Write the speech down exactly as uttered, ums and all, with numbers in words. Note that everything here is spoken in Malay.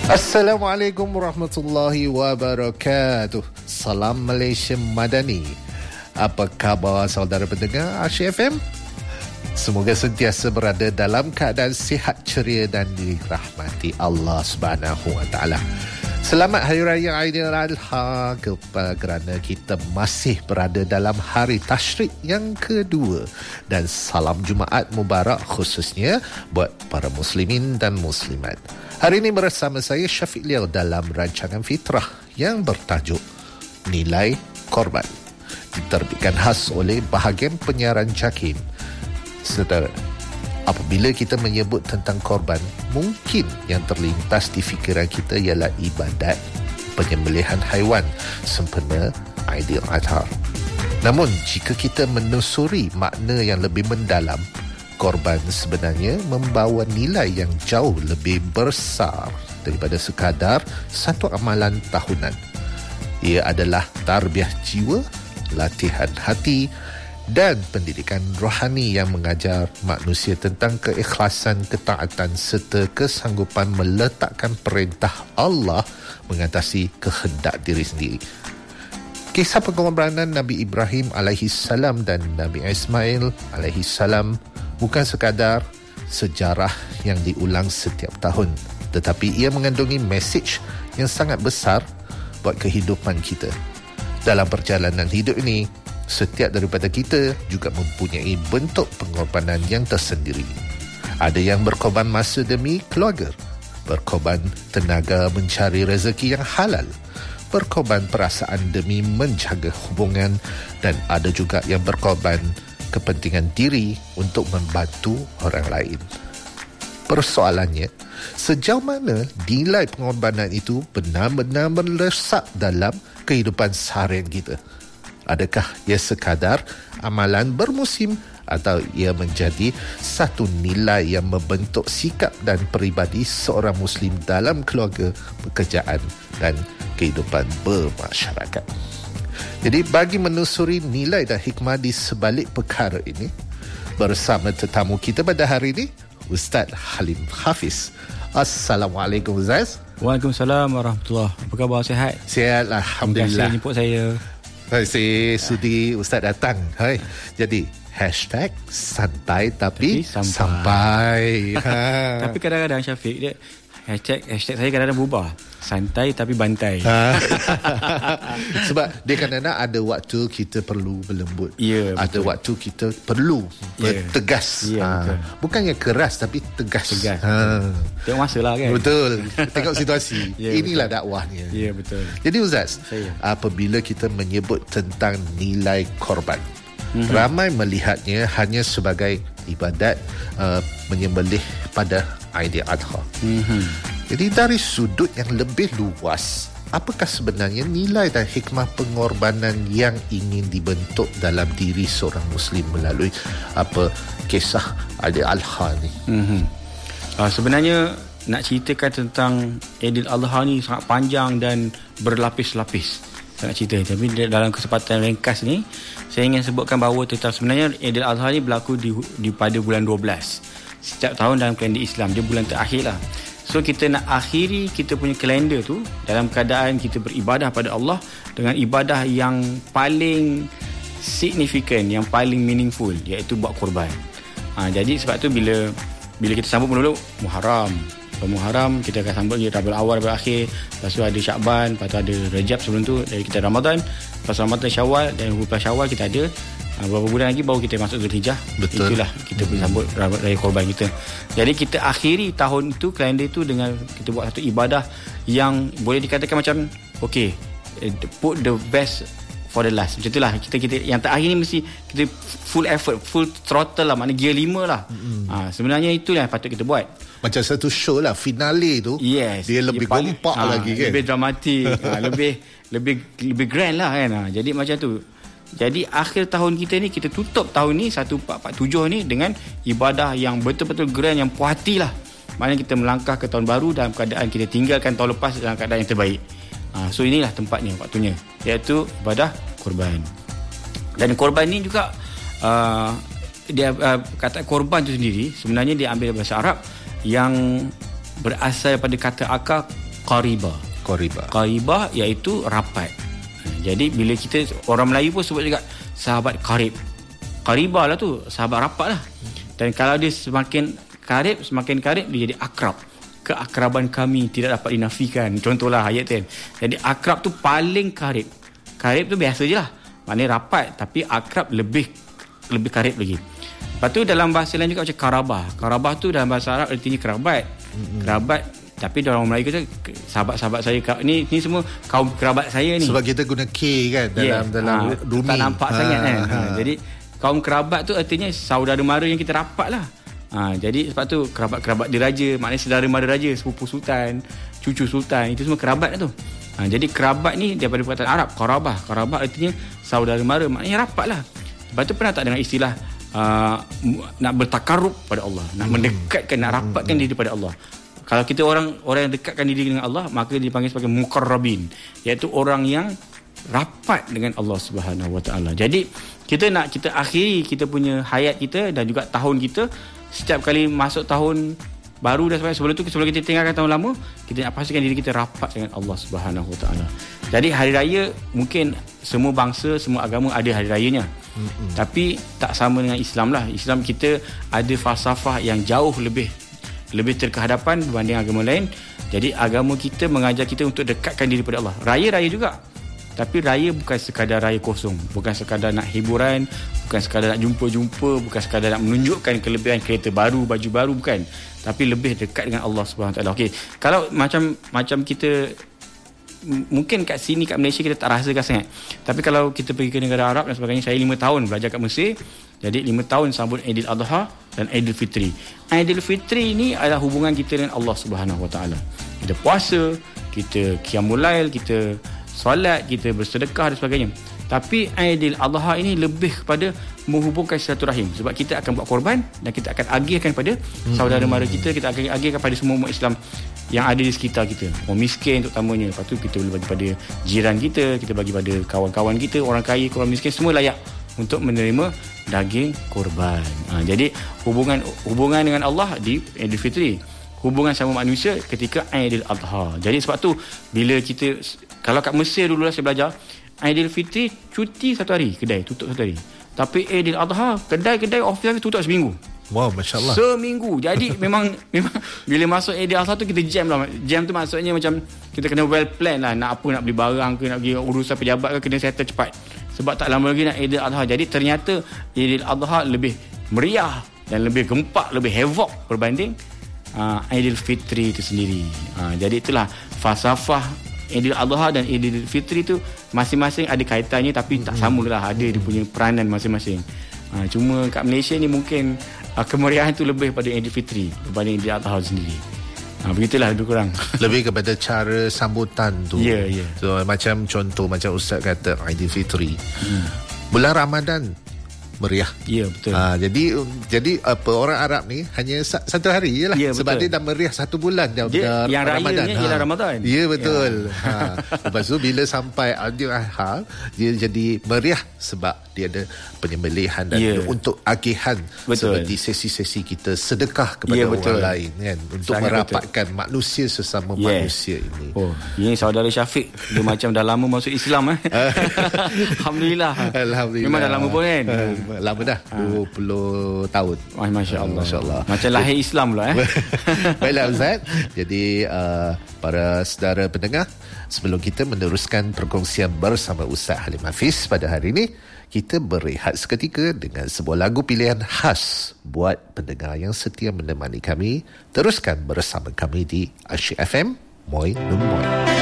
Assalamualaikum warahmatullahi wabarakatuh. Salam Malaysia Madani. Apa khabar saudara pendengar Asyik F M? Semoga sentiasa berada dalam keadaan sihat, ceria dan dirahmati Allah Subhanahu Wa Taala. Selamat Hari Raya Aidiladha kerana kita masih berada dalam hari Tashrik yang kedua, dan salam Jumaat Mubarak khususnya buat para muslimin dan muslimat. Hari ini bersama saya Syafiq Liao dalam rancangan Fitrah yang bertajuk Nilai Korban, diterbitkan khas oleh bahagian penyiaran JAKIM. Saudara, apabila kita menyebut tentang korban, mungkin yang terlintas di fikiran kita ialah ibadat penyembelihan haiwan sempena Aidiladha. Namun jika kita menelusuri makna yang lebih mendalam, korban sebenarnya membawa nilai yang jauh lebih besar daripada sekadar satu amalan tahunan. Ia adalah tarbiyah jiwa, latihan hati dan pendidikan rohani yang mengajar manusia tentang keikhlasan, ketaatan serta kesanggupan meletakkan perintah Allah mengatasi kehendak diri sendiri. Kisah pengorbanan Nabi Ibrahim alaihi salam dan Nabi Ismail alaihi salam bukan sekadar sejarah yang diulang setiap tahun, tetapi ia mengandungi mesej yang sangat besar buat kehidupan kita. Dalam perjalanan hidup ini, setiap daripada kita juga mempunyai bentuk pengorbanan yang tersendiri. Ada yang berkorban masa demi keluarga, berkorban tenaga mencari rezeki yang halal, berkorban perasaan demi menjaga hubungan, dan ada juga yang berkorban kepentingan diri untuk membantu orang lain. Persoalannya, sejauh mana nilai pengorbanan itu benar-benar melesap dalam kehidupan seharian kita? Adakah ia sekadar amalan bermusim atau ia menjadi satu nilai yang membentuk sikap dan peribadi seorang Muslim dalam keluarga, pekerjaan dan kehidupan bermasyarakat? Jadi bagi menelusuri nilai dan hikmah di sebalik perkara ini, bersama tetamu kita pada hari ini, Ustaz Halim Hafiz. Assalamualaikum Ustaz. Waalaikumsalam warahmatullahi. Apa khabar, sihat? Sihat, Alhamdulillah. Terima kasih jemput saya. Terima kasih sudi Ustaz datang. Hai. Jadi hashtag santai tapi, tapi sampai, sampai. Ha. Tapi kadang-kadang Syafiq dia Hashtag, hashtag saya kadang-kadang berubah. Santai tapi bantai. Sebab dia kadang-kadang ada waktu kita perlu berlembut, yeah, ada waktu kita perlu yeah. tegas, yeah, ha. Bukannya keras tapi tegas, tegas. Ha. Tengok masa lah kan. Betul. Tengok situasi. Yeah, inilah betul. dakwahnya. Ya yeah, betul. Jadi Ustaz, saya. apabila kita menyebut tentang nilai korban, mm-hmm. ramai melihatnya hanya sebagai ibadat uh, menyembelih pada Aidiladha. Mm-hmm. Jadi dari sudut yang lebih luas, apakah sebenarnya nilai dan hikmah pengorbanan yang ingin dibentuk dalam diri seorang Muslim melalui apa kisah Aidiladha ni? Mm-hmm. Uh, sebenarnya nak ceritakan tentang Aidiladha ni sangat panjang dan berlapis-lapis. Saya nak cerita, tapi dalam kesempatan ringkas ni saya ingin sebutkan bahawa tentang sebenarnya Aidiladha ni berlaku di, di pada bulan dua belas setiap tahun dalam kalender Islam. Dia bulan terakhir lah. So kita nak akhiri kita punya kalender tu dalam keadaan kita beribadah pada Allah dengan ibadah yang paling signifikan, yang paling meaningful, iaitu buat korban. Ha, jadi sebab tu bila bila kita sambut dulu Muharram, Muharram kita akan sambut Rabiul Awal, Rabiul Akhir, lepas tu ada Syakban, lepas tu ada Rajab, sebelum tu dari kita Ramadan, lepas Ramadan Syawal, dan bulan Syawal kita ada ha, beberapa bulan lagi baru kita masuk Zulhijjah. Betul. Itulah kita boleh sambut raya korban kita. Jadi kita akhiri tahun itu, kalender itu, dengan kita buat satu ibadah yang boleh dikatakan macam okay, put the best for the last. Macam itulah kita kita yang terakhir ni mesti kita full effort, full throttle lah, maknanya gear lima lah. Mm-hmm. Ha, sebenarnya itulah yang patut kita buat. Macam satu show lah, finale tu. Yes. Dia lebih paling, gempak ha, lagi kan. Lebih dramatik, ha, lebih lebih lebih grand lah kan. Ha, jadi macam tu. Jadi akhir tahun kita ni, kita tutup tahun ni seribu empat ratus empat puluh tujuh ni dengan ibadah yang betul-betul grand, yang puas hati lah. Maknanya kita melangkah ke tahun baru dalam keadaan kita tinggalkan tahun lepas dalam keadaan yang terbaik. Ha, so inilah tempatnya, waktunya, iaitu ibadah korban. Dan korban ni juga uh, dia uh, kata korban tu sendiri sebenarnya dia ambil bahasa Arab yang berasal daripada kata akar qariba. Qariba. Qaribah iaitu rapat. Jadi bila kita, orang Melayu pun sebut juga sahabat karib. Qaribah lah tu, sahabat rapat lah. Dan kalau dia semakin karib, semakin karib, dia jadi akrab. Keakraban kami tidak dapat dinafikan. Contohlah ayat tu. Jadi akrab tu paling karib. Karib tu biasa je lah, maknanya rapat. Tapi akrab lebih lebih karib lagi. Lepas tu dalam bahasa lain juga macam karabah. Karabah tu dalam bahasa Arab artinya kerabat. Mm-hmm. Kerabat. Tapi orang Melayu kata sahabat-sahabat saya ni ni semua kaum kerabat saya ni. Sebab kita guna K kan dalam yeah. dalam ha, rumi. Tak nampak ha, sangat kan. Ha. Ha. Jadi kaum kerabat tu artinya saudara mara yang kita rapat lah. Ha, jadi sebab tu kerabat-kerabat diraja, maknanya saudara mara raja, sepupu sultan, cucu sultan, itu semua kerabat lah tu. Ha, jadi kerabat ni daripada perkataan Arab, qarabah. Qarabah artinya saudara mara, maknanya rapat lah. Lepas tu pernah tak dengan istilah uh, nak bertakarrub pada Allah, nak hmm. mendekatkan, nak rapatkan hmm. diri pada Allah. Kalau kita orang orang yang dekatkan diri dengan Allah, maka dia dipanggil sebagai muqarrabin, iaitu orang yang rapat dengan Allah Subhanahu Wa Taala. Jadi kita nak kita akhiri kita punya hayat kita dan juga tahun kita, setiap kali masuk tahun baru dan sebelum tu, sebelum kita tinggalkan tahun lama, kita nak pastikan diri kita rapat dengan Allah Subhanahu Wa Taala. Jadi hari raya mungkin semua bangsa, semua agama ada hari rayanya. Mm-hmm. Tapi tak sama dengan Islam lah. Islam kita ada falsafah yang jauh lebih lebih terkehadapan berbanding agama lain. Jadi agama kita mengajar kita untuk dekatkan diri pada Allah. Raya-raya juga, tapi raya bukan sekadar raya kosong, bukan sekadar nak hiburan, bukan sekadar nak jumpa-jumpa, bukan sekadar nak menunjukkan kelebihan kereta baru, baju baru, bukan. Tapi lebih dekat dengan Allah Subhanahu Wa Taala. Okey, kalau macam macam kita mungkin kat sini kat Malaysia kita tak rasakan sangat. Tapi kalau kita pergi ke negara Arab dan sebagainya, saya lima tahun belajar kat Mesir. Jadi lima tahun sambut Aidil Adha dan Aidil Fitri. Aidil Fitri ni adalah hubungan kita dengan Allah Subhanahu Wa Taala. Kita puasa, kita qiyamul lail, kita solat, kita bersedekah dan sebagainya. Tapi Aidil Adha ini lebih kepada menghubungkan silaturahim, sebab kita akan buat korban dan kita akan agihkan pada hmm. saudara mara kita, kita akan agihkan pada semua umat Islam yang ada di sekitar kita, orang miskin terutamanya. Lepas tu kita boleh bagi pada jiran kita, kita bagi pada kawan-kawan kita, orang kaya, orang miskin, semua layak untuk menerima daging korban. Ha, jadi hubungan hubungan dengan Allah di Aidil Fitri, hubungan sama manusia ketika Aidil Adha. Jadi sebab tu bila kita, kalau kat Mesir dulu lah saya belajar, Aidil Fitri cuti satu hari, kedai tutup satu hari. Tapi Aidil Adha kedai-kedai office tutup seminggu. Wow, masya-Allah. Seminggu. Jadi memang memang bila masuk Aidil Adha tu kita jam lah. Jam tu maksudnya macam kita kena well plan lah, nak apa, nak beli barang ke, nak pergi urusan pejabat ke, kena settle cepat. Sebab tak lama lagi nak Aidil Adha. Jadi ternyata Aidil Adha lebih meriah dan lebih gempak, lebih havoc berbanding uh, Aidil Fitri itu sendiri. Uh, jadi itulah falsafah Aidil Adha dan Aidil Fitri tu masing-masing ada kaitannya, tapi tak samalah, ada dia punya peranan masing-masing. Uh, cuma kat Malaysia ni mungkin uh, kemeriahan tu lebih pada Aidil Fitri berbanding Aidil Adha sendiri. Ha, begitulah lebih kurang. Lebih kepada cara sambutan tu. Ya, yeah, ya. Yeah. So, macam contoh, macam Ustaz kata Aidil Fitri. Hmm. Bulan Ramadan meriah. Ya, yeah, betul. Ha, jadi jadi apa, orang Arab ni hanya satu hari je lah. Yeah, sebab betul. Dia dah meriah satu bulan dah. Dia, yang Ramadan. Rayanya ialah Ramadan. Ya, yeah, betul. Yeah. Ha. Lepas tu bila sampai Aidil Adha, dia jadi meriah sebab dia ada penyembelihan dan yeah. untuk agihan, betul. Seperti sesi-sesi kita sedekah kepada yeah, orang betul. Lain kan, untuk sangat merapatkan betul. Manusia sesama yeah. manusia ini. Oh, ini saudara Syafiq dia macam dah lama masuk Islam eh. Alhamdulillah. Alhamdulillah. Memang dah lama pun kan. Lama dah, dua puluh tahun. Oh, masya-Allah. Masya-Allah. Macam lahir Islam pula eh. Baiklah Ustaz. Jadi uh, para saudara pendengar, sebelum kita meneruskan perkongsian bersama Ustaz Halim Hafiz pada hari ini, kita berehat seketika dengan sebuah lagu pilihan khas buat pendengar yang setia menemani kami. Teruskan bersama kami di Asyik F M, Moi Nun Moi.